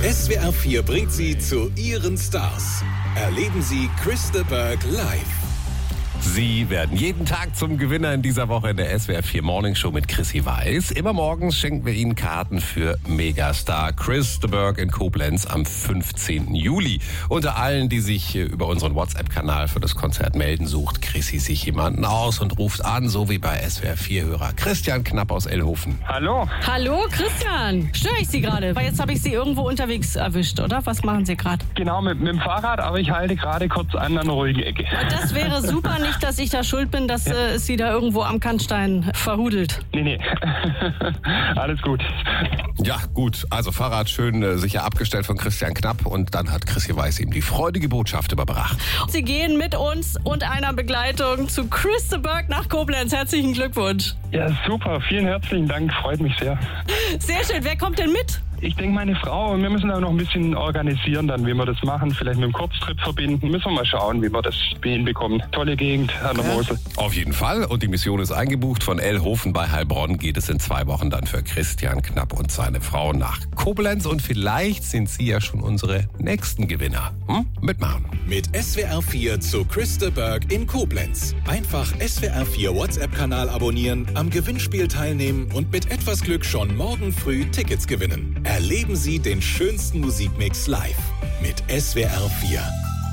SWR 4 bringt Sie zu Ihren Stars. Erleben Sie Chris de Burgh live. Sie werden jeden Tag zum Gewinner in dieser Woche in der SWR 4 Morning Show mit Chrissy Weiß. Immer morgens schenken wir Ihnen Karten für Megastar Chris de Burgh in Koblenz am 15. Juli. Unter allen, die sich über unseren WhatsApp-Kanal für das Konzert melden, sucht Chrissy sich jemanden aus und ruft an, so wie bei SWR 4-Hörer Christian Knapp aus Ellhofen. Hallo. Hallo Christian, störe ich Sie gerade? Weil jetzt habe ich Sie irgendwo unterwegs erwischt, oder? Was machen Sie gerade? Genau, mit dem Fahrrad, aber ich halte gerade kurz an einer ruhigen Ecke. Und das wäre super, nicht, dass ich da schuld bin, dass es Sie da irgendwo am Kannstein verhudelt. Nee. Alles gut. Ja, gut. Also Fahrrad schön sicher abgestellt von Christian Knapp und dann hat Chrissy Weiß ihm die freudige Botschaft überbracht. Sie gehen mit uns und einer Begleitung zu Chris de Burgh nach Koblenz. Herzlichen Glückwunsch. Ja, super. Vielen herzlichen Dank. Freut mich sehr. Sehr schön. Wer kommt denn mit? Ich denke, meine Frau, wir müssen auch noch ein bisschen organisieren, dann, wie wir das machen. Vielleicht mit einem Kurztrip verbinden. Müssen wir mal schauen, wie wir das hinbekommen. Tolle Gegend an der Mosel. Auf jeden Fall. Und die Mission ist eingebucht. Von Ellhofen bei Heilbronn geht es in 2 Wochen dann für Christian Knapp und seine Frau nach Koblenz. Und vielleicht sind Sie ja schon unsere nächsten Gewinner. Mitmachen. Mit SWR 4 zu Chris de Burgh in Koblenz. Einfach SWR 4 WhatsApp-Kanal abonnieren, am Gewinnspiel teilnehmen und mit etwas Glück schon morgen früh Tickets gewinnen. Erleben Sie den schönsten Musikmix live mit SWR 4.